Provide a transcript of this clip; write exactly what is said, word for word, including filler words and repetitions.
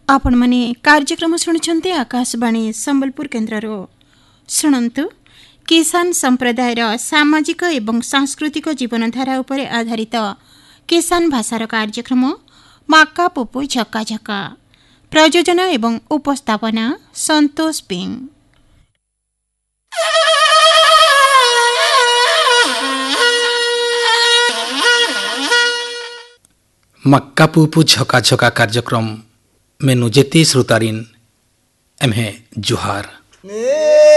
आपण माने कार्यक्रम शुणुछन्ते आकाशवाणी संबलपुर केन्द्ररो शुणन्तु किसान संप्रदायर सामाजिक एवं सांस्कृतिक जीवनधारा उपरे आधारित किसान भाषार कार्यक्रम माक्का पुपु झक्का झक्का प्रयोजन एवं उपस्थापना संतोष पिंग। मक्का पुपु झका झका कार्यक्रम मेनु जेती श्रोतारिन एम्हे जुहार।